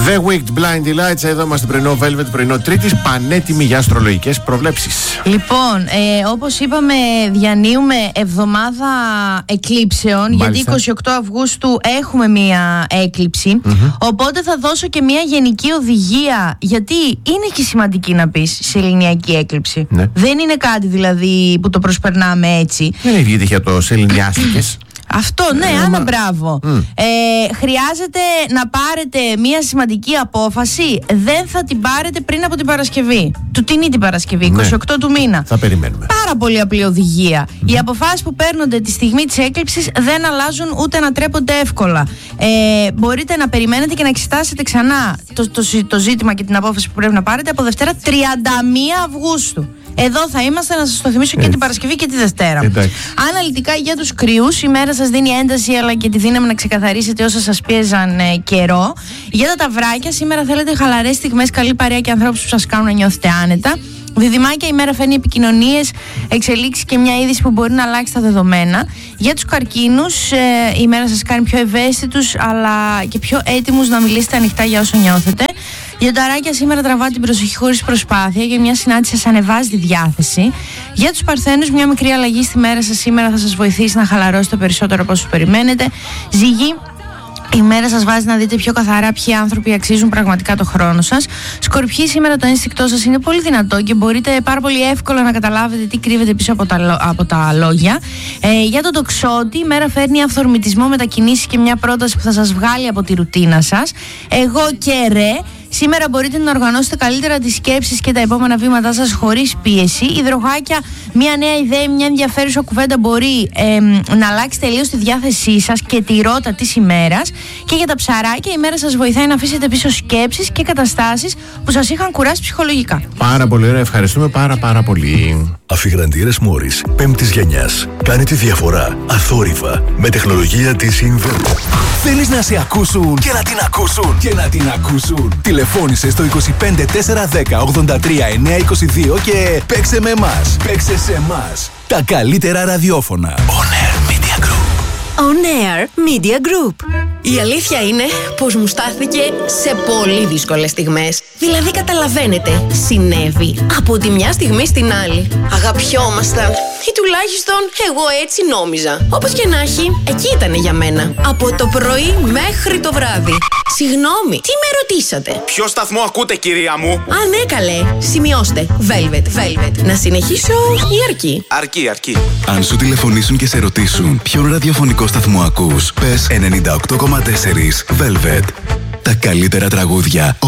The Wicked Blinding Lights. Εδώ είμαστε πρωινό Velvet, πρωινό Τρίτης, πανέτοιμοι για αστρολογικές προβλέψεις. Λοιπόν, όπως είπαμε, διανύουμε εβδομάδα εκλήψεων. Μάλιστα. Γιατί 28 Αυγούστου έχουμε μία έκλειψη. Οπότε θα δώσω και μία γενική οδηγία. Γιατί είναι και σημαντική να πεις σε ελληνιακή έκλειψη. Ναι. Δεν είναι κάτι δηλαδή που το προσπερνάμε έτσι. Δεν είναι τυχαία το σεληνιάστηκες. Αυτό, ναι, άνα μπράβο. Χρειάζεται να πάρετε μια σημαντική απόφαση. Δεν θα την πάρετε πριν από την Παρασκευή. Την Παρασκευή, 28 του μήνα. Θα περιμένουμε. Πάρα πολύ απλή οδηγία. Οι αποφάσεις που παίρνονται τη στιγμή της έκλειψης δεν αλλάζουν ούτε ανατρέπονται εύκολα. Μπορείτε να περιμένετε και να εξετάσετε ξανά το ζήτημα και την απόφαση που πρέπει να πάρετε από Δευτέρα 31 Αυγούστου. Εδώ θα είμαστε να σας το θυμίσω και την Παρασκευή και τη Δευτέρα. Αναλυτικά για τους κρυούς, η μέρα σας δίνει ένταση αλλά και τη δύναμη να ξεκαθαρίσετε όσα σας πίεζαν καιρό. Για τα ταυράκια, σήμερα θέλετε χαλαρές στιγμές, καλή παρέα και ανθρώπους που σας κάνουν να νιώθετε άνετα. Διδυμάκια, η μέρα φέρνει επικοινωνίες, εξελίξεις και μια είδηση που μπορεί να αλλάξει τα δεδομένα. Για τους καρκίνους, η μέρα σας κάνει πιο ευαίσθητους αλλά και πιο έτοιμους να μιλήσετε ανοιχτά για όσο νιώθετε. Για τα αράκια, σήμερα τραβάτε την προσοχή χωρίς προσπάθεια και μια συνάντηση σας ανεβάζει τη διάθεση. Για τους παρθένους, μια μικρή αλλαγή στη μέρα σας σήμερα θα σας βοηθήσει να χαλαρώσετε περισσότερο από όσο περιμένετε. Ζυγή, η μέρα σας βάζει να δείτε πιο καθαρά ποιοι άνθρωποι αξίζουν πραγματικά το χρόνο σας. Σκορπιοί, σήμερα το ένστικτό σας είναι πολύ δυνατό και μπορείτε πάρα πολύ εύκολα να καταλάβετε τι κρύβεται πίσω από τα λόγια. Για τον τοξότη, η μέρα φέρνει αυθορμητισμό, μετακινήσεις και μια πρόταση που θα σας βγάλει από τη ρουτίνα σας. Εγώ και ρε. Σήμερα μπορείτε να οργανώσετε καλύτερα τις σκέψεις και τα επόμενα βήματά σας χωρίς πίεση. Υδροχάκια, μια νέα ιδέα, μια ενδιαφέρουσα κουβέντα μπορεί να αλλάξει τελείως τη διάθεσή σας και τη ρότα της ημέρας. Και για τα ψαράκια, η μέρα σας βοηθάει να αφήσετε πίσω σκέψεις και καταστάσεις που σας είχαν κουράσει ψυχολογικά. Πάρα πολύ ωραία, ευχαριστούμε πάρα πολύ. Αφιγραντήρες Μόρις, 5ης γενιάς. Κάνει τη διαφορά αθόρυβα με τεχνολογία της Inverter. Θέλεις να σε ακούσουν και να την ακούσουν και να την ακούσουν. Τηλεφώνησε στο 25 410 83 922 και παίξε με εμάς. Παίξε σε εμάς. Τα καλύτερα ραδιόφωνα. On Air Media Group. On Air Media Group. Η αλήθεια είναι πως μου στάθηκε σε πολύ δύσκολες στιγμές. Δηλαδή καταλαβαίνετε, συνέβη από τη μια στιγμή στην άλλη. Αγαπιόμασταν, ή τουλάχιστον εγώ έτσι νόμιζα. Όπως και να έχει, εκεί ήτανε για μένα. Από το πρωί μέχρι το βράδυ. Συγγνώμη, τι με ρωτήσατε? Ποιο σταθμό ακούτε, κυρία μου? Α, ναι, καλέ. Σημειώστε. Velvet. Να συνεχίσω ή αρκεί? Αρκεί. Αν σου τηλεφωνήσουν και σε ρωτήσουν ποιον ραδιοφωνικό σταθμό ακούς, πες 98,4 Velvet. Τα καλύτερα τραγούδια